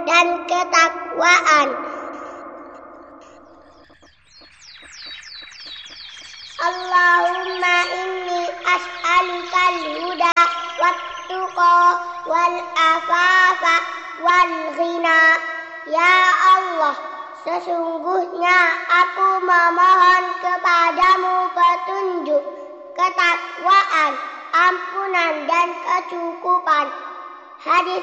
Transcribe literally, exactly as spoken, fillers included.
dan ketakwaan. Allahumma inni as'alukal huda wat-tuqa wal afafa wal ghina. Ya Allah, sesungguhnya aku memohon kepadamu petunjuk, ketakwaan, ampunan dan kecukupan. Hadis